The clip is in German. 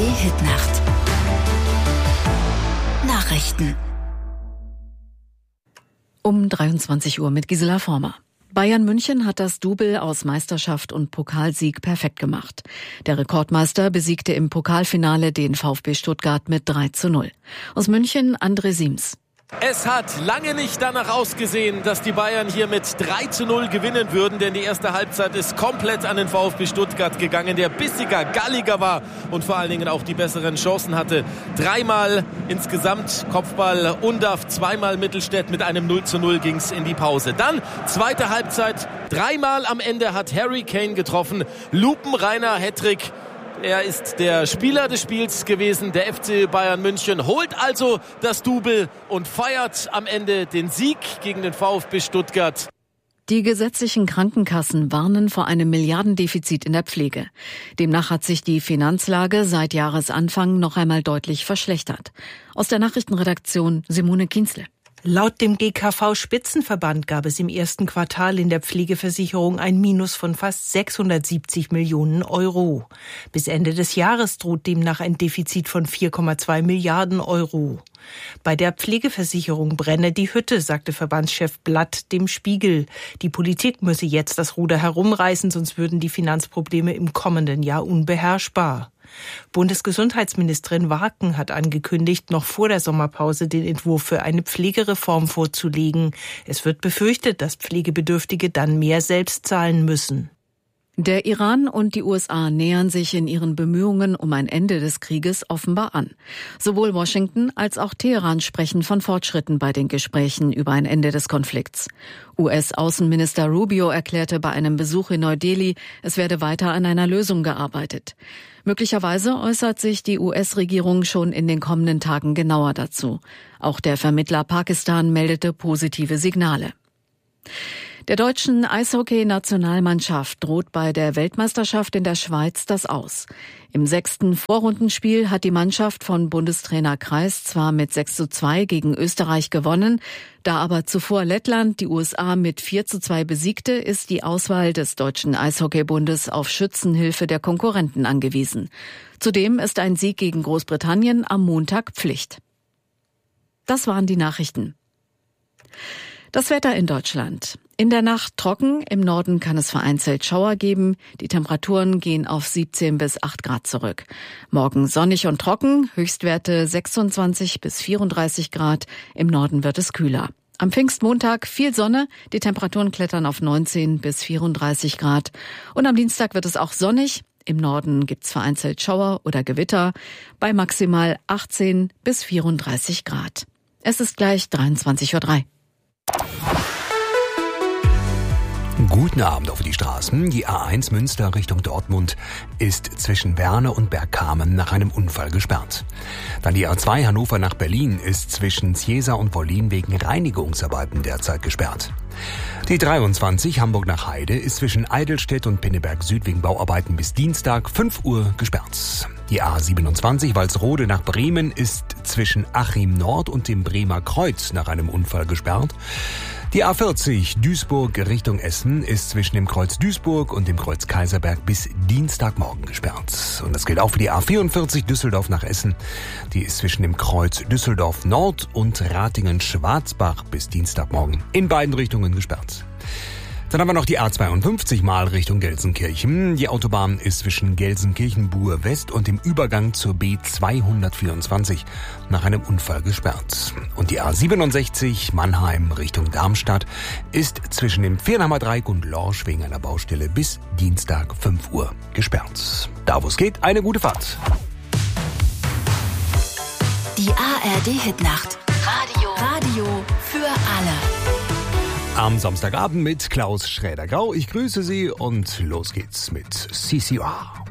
ARD-Hitnacht. Nachrichten. Um 23 Uhr mit Gisela Former. Bayern München hat das Double aus Meisterschaft und Pokalsieg perfekt gemacht. Der Rekordmeister besiegte im Pokalfinale den VfB Stuttgart mit 3:0. Aus München André Siems. Es hat lange nicht danach ausgesehen, dass die Bayern hier mit 3:0 gewinnen würden, denn die erste Halbzeit ist komplett an den VfB Stuttgart gegangen, der bissiger, galliger war und vor allen Dingen auch die besseren Chancen hatte. 3-mal insgesamt Kopfball Undav, 2-mal Mittelstädt, mit einem 0:0 ging's in die Pause. Dann zweite Halbzeit, 3-mal am Ende hat Harry Kane getroffen, lupenreiner Hattrick. Er ist der Spieler des Spiels gewesen. Der FC Bayern München holt also das Double und feiert am Ende den Sieg gegen den VfB Stuttgart. Die gesetzlichen Krankenkassen warnen vor einem Milliardendefizit in der Pflege. Demnach hat sich die Finanzlage seit Jahresanfang noch einmal deutlich verschlechtert. Aus der Nachrichtenredaktion Simone Kienzle. Laut dem GKV-Spitzenverband gab es im ersten Quartal in der Pflegeversicherung ein Minus von fast 670 Millionen Euro. Bis Ende des Jahres droht demnach ein Defizit von 4,2 Milliarden Euro. Bei der Pflegeversicherung brenne die Hütte, sagte Verbandschef Blatt dem Spiegel. Die Politik müsse jetzt das Ruder herumreißen, sonst würden die Finanzprobleme im kommenden Jahr unbeherrschbar. Bundesgesundheitsministerin Warken hat angekündigt, noch vor der Sommerpause den Entwurf für eine Pflegereform vorzulegen. Es wird befürchtet, dass Pflegebedürftige dann mehr selbst zahlen müssen. Der Iran und die USA nähern sich in ihren Bemühungen um ein Ende des Krieges offenbar an. Sowohl Washington als auch Teheran sprechen von Fortschritten bei den Gesprächen über ein Ende des Konflikts. US-Außenminister Rubio erklärte bei einem Besuch in Neu-Delhi, es werde weiter an einer Lösung gearbeitet. Möglicherweise äußert sich die US-Regierung schon in den kommenden Tagen genauer dazu. Auch der Vermittler Pakistan meldete positive Signale. Der deutschen Eishockey-Nationalmannschaft droht bei der Weltmeisterschaft in der Schweiz das Aus. Im 6. Vorrundenspiel hat die Mannschaft von Bundestrainer Kreis zwar mit 6:2 gegen Österreich gewonnen, da aber zuvor Lettland die USA mit 4:2 besiegte, ist die Auswahl des Deutschen Eishockeybundes auf Schützenhilfe der Konkurrenten angewiesen. Zudem ist ein Sieg gegen Großbritannien am Montag Pflicht. Das waren die Nachrichten. Das Wetter in Deutschland. In der Nacht trocken, im Norden kann es vereinzelt Schauer geben. Die Temperaturen gehen auf 17 bis 8 Grad zurück. Morgen sonnig und trocken, Höchstwerte 26 bis 34 Grad. Im Norden wird es kühler. Am Pfingstmontag viel Sonne, die Temperaturen klettern auf 19 bis 34 Grad. Und am Dienstag wird es auch sonnig. Im Norden gibt's vereinzelt Schauer oder Gewitter bei maximal 18 bis 34 Grad. Es ist gleich 23:03 Uhr. Guten Abend auf die Straßen. Die A1 Münster Richtung Dortmund ist zwischen Werne und Bergkamen nach einem Unfall gesperrt. Dann die A2 Hannover nach Berlin ist zwischen Ziesa und Wollin wegen Reinigungsarbeiten derzeit gesperrt. Die 23 Hamburg nach Heide ist zwischen Eidelstedt und Pinneberg Süd wegen Bauarbeiten bis Dienstag 5 Uhr gesperrt. Die A27 Walsrode nach Bremen ist zwischen Achim Nord und dem Bremer Kreuz nach einem Unfall gesperrt. Die A40 Duisburg Richtung Essen ist zwischen dem Kreuz Duisburg und dem Kreuz Kaiserberg bis Dienstagmorgen gesperrt. Und das gilt auch für die A44 Düsseldorf nach Essen. Die ist zwischen dem Kreuz Düsseldorf Nord und Ratingen-Schwarzbach bis Dienstagmorgen in beiden Richtungen gesperrt. Dann haben wir noch die A52 mal Richtung Gelsenkirchen. Die Autobahn ist zwischen Gelsenkirchen-Buhr West und dem Übergang zur B224 nach einem Unfall gesperrt. Und die A67 Mannheim Richtung Darmstadt ist zwischen dem Viernheimer Dreieck und Lorsch wegen einer Baustelle bis Dienstag 5 Uhr gesperrt. Da wo es geht, eine gute Fahrt. Die ARD-Hitnacht. Radio für alle. Am Samstagabend mit Klaus Schräder-Grau. Ich grüße Sie und los geht's mit CCR.